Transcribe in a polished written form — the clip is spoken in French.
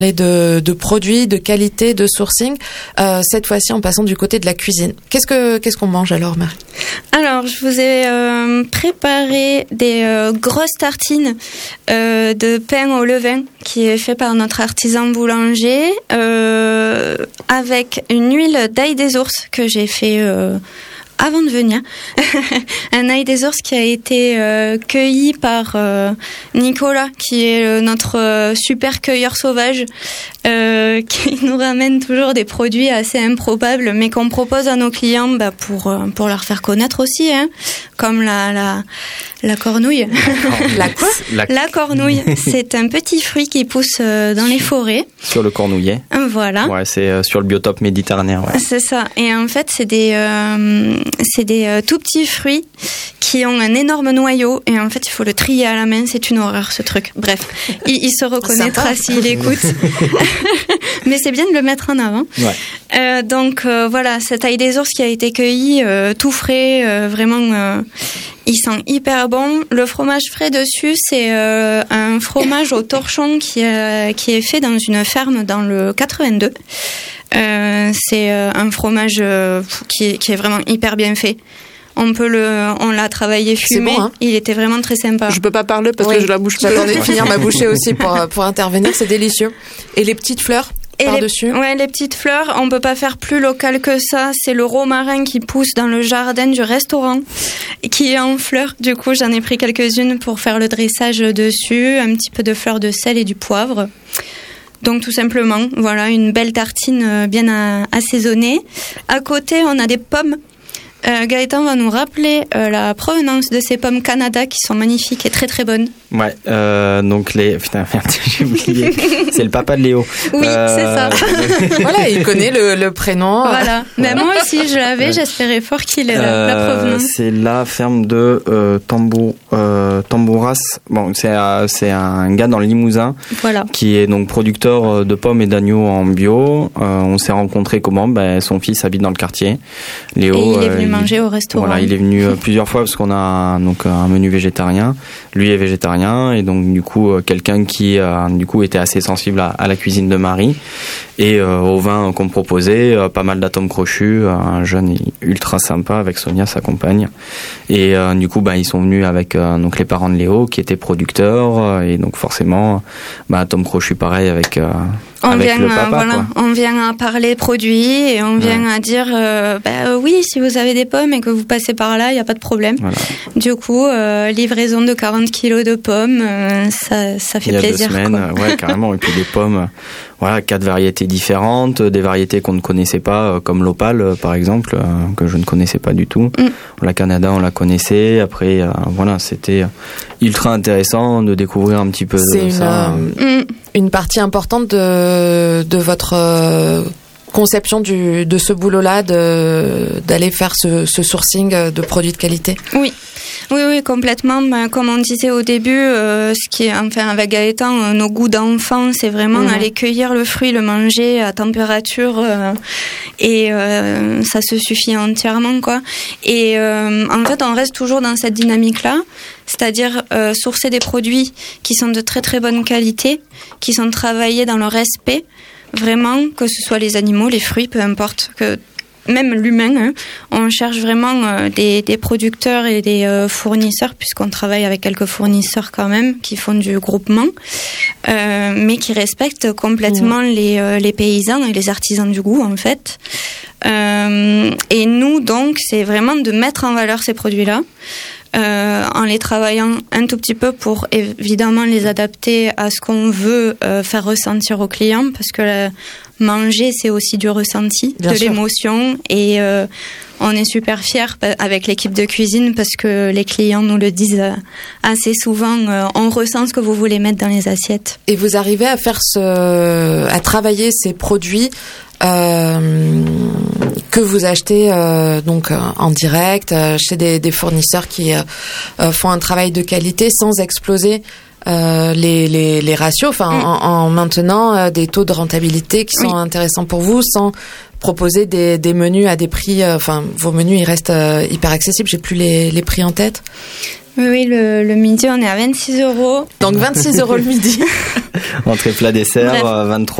de produits, de qualité, de sourcing, cette fois-ci en passant du côté de la cuisine. Qu'est-ce qu'on mange alors, Marie ? Alors, je vous ai préparé des grosses tartines de pain au levain qui est fait par notre artisan boulanger avec une huile d'ail des ours que j'ai fait avant de venir. Un ail des ours qui a été cueilli par Nicolas, qui est notre super cueilleur sauvage, qui nous ramène toujours des produits assez improbables, mais qu'on propose à nos clients pour leur faire connaître aussi, hein, comme la cornouille. La quoi ? La cornouille, c'est un petit fruit qui pousse dans les forêts. Sur le Cornouillet. Voilà. Ouais, c'est sur le biotope méditerranéen. Ouais. C'est ça. Et en fait, c'est des tout petits fruits qui ont un énorme noyau. Et en fait, il faut le trier à la main. C'est une horreur, ce truc. Bref, il se reconnaîtra s'il écoute. Mais c'est bien de le mettre en avant. Ouais. Donc voilà, cet ail des ours qui a été cueilli tout frais, vraiment... il sent hyper bon. Le fromage frais dessus, c'est un fromage au torchon qui est fait dans une ferme dans le 82. C'est un fromage qui est vraiment hyper bien fait. On l'a travaillé fumé. Bon, hein. Il était vraiment très sympa. Je peux pas parler parce que je la bouche. J'attendais de finir ma bouchée aussi pour intervenir. C'est délicieux. Et les petites fleurs par-dessus. Les petites fleurs, on peut pas faire plus local que ça. C'est le romarin qui pousse dans le jardin du restaurant, qui est en fleurs. Du coup, j'en ai pris quelques-unes pour faire le dressage dessus. Un petit peu de fleurs de sel et du poivre. Donc tout simplement, voilà, une belle tartine bien assaisonnée. À côté, on a des pommes. Gaëtan va nous rappeler la provenance de ces pommes Canada qui sont magnifiques et très très bonnes. Ouais, donc putain, merde, j'ai oublié. C'est le papa de Léo. Oui, c'est ça. Voilà, il connaît le prénom. Voilà. Mais moi aussi, je l'avais, j'espérais fort qu'il ait la provenance. C'est la ferme de Tambouras. Bon, c'est un gars dans le Limousin. Voilà. Qui est donc producteur de pommes et d'agneaux en bio. On s'est rencontrés comment? Son fils habite dans le quartier. Léo. Et il est venu manger au restaurant. Voilà, il est venu plusieurs fois parce qu'on a donc un menu végétarien. Lui est végétarien et donc du coup quelqu'un qui du coup était assez sensible à la cuisine de Marie et au vin qu'on proposait, pas mal d'atomes crochus, un jeune ultra sympa avec Sonia sa compagne et du coup ils sont venus avec donc les parents de Léo qui étaient producteurs et donc forcément atomes crochus pareil avec le papa, on vient à parler produits et on vient à dire oui, si vous avez des pommes et que vous passez par là, il n'y a pas de problème. Voilà. Du coup, livraison de 40 kilos de pommes, ça fait plaisir. Il y a 2 semaines, ouais, carrément. Et puis des pommes, 4 variétés différentes, des variétés qu'on ne connaissait pas, comme l'Opale, par exemple, que je ne connaissais pas du tout. La Canada, on la connaissait. Après, c'était ultra intéressant de découvrir un petit peu ça. Une partie importante de votre conception de ce boulot-là, d'aller faire ce sourcing de produits de qualité. Oui, complètement. Comme on disait au début, ce qui est, avec Gaëtan, nos goûts d'enfant, c'est vraiment aller cueillir le fruit, le manger à température, et ça se suffit entièrement, quoi. Et en fait, on reste toujours dans cette dynamique-là, c'est-à-dire sourcer des produits qui sont de très très bonne qualité, qui sont travaillés dans le respect, vraiment, que ce soit les animaux, les fruits, peu importe, que même l'humain, on cherche vraiment des producteurs et des fournisseurs, puisqu'on travaille avec quelques fournisseurs quand même qui font du groupement, mais qui respectent complètement les paysans et les artisans du goût en fait. Et nous donc, c'est vraiment de mettre en valeur ces produits-là. En les travaillant un tout petit peu pour évidemment les adapter à ce qu'on veut faire ressentir aux clients, parce que manger c'est aussi du ressenti, bien de sûr. L'émotion, et on est super fiers avec l'équipe de cuisine parce que les clients nous le disent assez souvent, on ressent ce que vous voulez mettre dans les assiettes. Et vous arrivez à faire à travailler ces produits que vous achetez donc en direct chez des fournisseurs qui font un travail de qualité sans exploser les ratios, en maintenant des taux de rentabilité qui sont intéressants pour vous, sans proposer des menus à des prix, vos menus ils restent hyper accessibles. J'ai plus les prix en tête. Oui, le midi, on est à 26 €. Donc 26 € le midi. Entrée plat dessert, 23